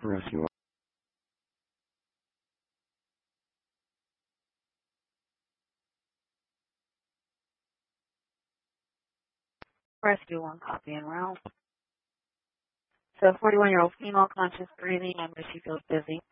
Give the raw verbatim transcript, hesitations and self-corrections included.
Rescue. Rescue one copy en route. So forty-one-year-old female conscious breathing and she feels dizzy.